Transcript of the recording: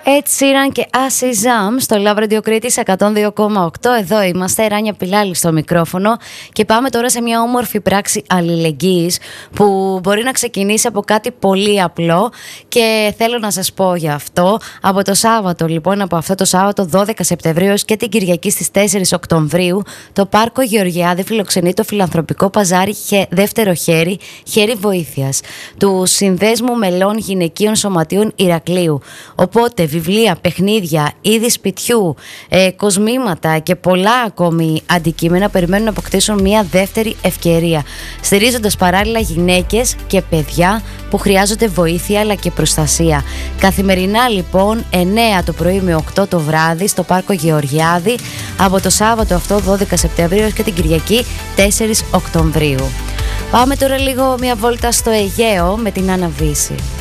Έτσι Sheeran και Asizam στο Love Radio Κρήτης 102,8. Εδώ είμαστε, Ράνια Πιλάλη στο μικρόφωνο και πάμε τώρα σε μια όμορφη πράξη αλληλεγγύης που μπορεί να ξεκινήσει από κάτι πολύ απλό και θέλω να σας πω για αυτό. Από το Σάββατο λοιπόν, από αυτό το Σάββατο 12 Σεπτεμβρίου και την Κυριακή στις 4 Οκτωβρίου, το Πάρκο Γεωργιάδη φιλοξενεί το φιλανθρωπικό παζάρι δεύτερο χέρι, χέρι βοήθειας του Συνδέσμου Μελών Γυναικείων Σωματείων Ηρακλείου. Οπότε βιβλία, παιχνίδια, είδη σπιτιού, κοσμήματα και πολλά ακόμη αντικείμενα περιμένουν να αποκτήσουν μια δεύτερη ευκαιρία, στηρίζοντας παράλληλα γυναίκες και παιδιά που χρειάζονται βοήθεια αλλά και προστασία. Καθημερινά λοιπόν 9 το πρωί με 8 το βράδυ στο Πάρκο Γεωργιάδη, από το Σάββατο αυτό 12 Σεπτεμβρίου και την Κυριακή 4 Οκτωβρίου. Πάμε τώρα λίγο μια βόλτα στο Αιγαίο με την Άννα Βύση.